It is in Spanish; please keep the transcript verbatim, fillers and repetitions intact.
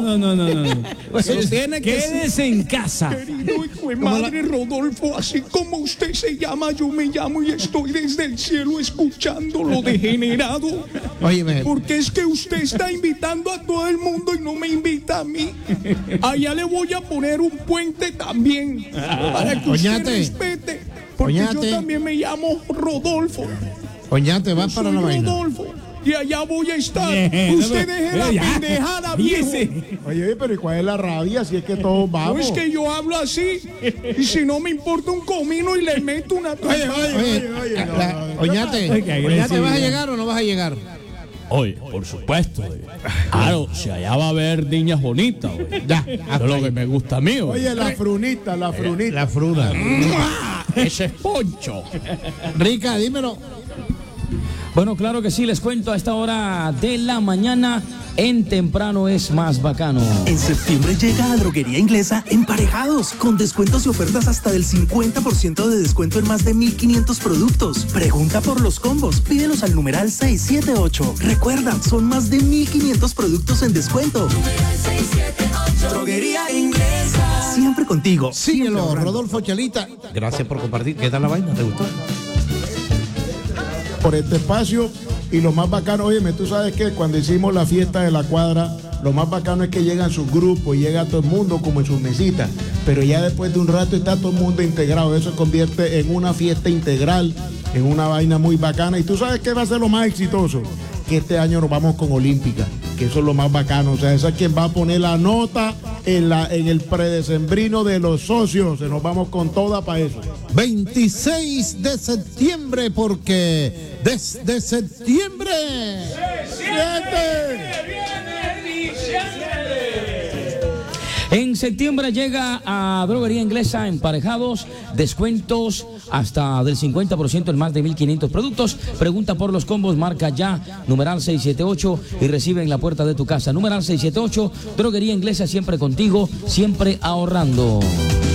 no, no, no, no. Pues tiene que quédese en casa. Querido hijo de madre Rodolfo, así como usted se llama, yo me llamo y estoy desde el cielo escuchando lo degenerado. Óyeme. Porque es que usted está invitando a todo el mundo y no me invita a mí. Allá le voy a poner un puente también para que usted Oñate. respete. Porque Oñate. yo también me llamo Rodolfo. Oñate, va Yo para soy la vaina. Rodolfo. Y allá voy a estar. Bien, Usted deje la ya. pendejada, viejo. Oye, pero ¿y cuál es la rabia? Si es que todos No vamos. es que yo hablo así. Y si no me importa un comino y le meto una Oye, oye, oye, oye. no, La- no, no. Oñate, Ay, qué Oñate, agresividad. ¿vas a llegar o no vas a llegar? Oye, por supuesto. Oye. Claro, si allá va a haber niñas bonitas. Oye. Ya, Eso es lo que me gusta a mí. Oye. Oye, la frunita, la frunita. La fruta. Ese es Poncho. Rica, dímelo. Bueno, claro que sí, les cuento a esta hora de la mañana, en Temprano es más bacano. En septiembre llega a Droguería Inglesa Emparejados, con descuentos y ofertas hasta del cincuenta por ciento de descuento en más de mil quinientos productos. Pregunta por los combos, pídelos al numeral seis siete ocho. Recuerda, son más de mil quinientos productos en descuento. Droguería Inglesa. Siempre contigo. Síguelo, Rodolfo Chalita. Gracias por compartir. ¿Qué tal la vaina? ¿Te gustó? Por este espacio y lo más bacano, óyeme, tú sabes que cuando hicimos la fiesta de la cuadra, lo más bacano es que llegan sus grupos y llega todo el mundo como en sus mesitas, pero ya después de un rato está todo el mundo integrado, eso se convierte en una fiesta integral, en una vaina muy bacana. Y tú sabes que va a ser lo más exitoso, que este año nos vamos con Olímpica, que eso es lo más bacano, o sea, esa es quien va a poner la nota en, la, en el predecembrino de los socios, se nos vamos con toda para eso. veintiséis de septiembre, porque desde septiembre. En septiembre llega a Droguería Inglesa Emparejados, descuentos hasta del cincuenta por ciento en más de mil quinientos productos. Pregunta por los combos, marca ya, numeral seis siete ocho y recibe en la puerta de tu casa. Numeral seis siete ocho, Droguería Inglesa, siempre contigo, siempre ahorrando.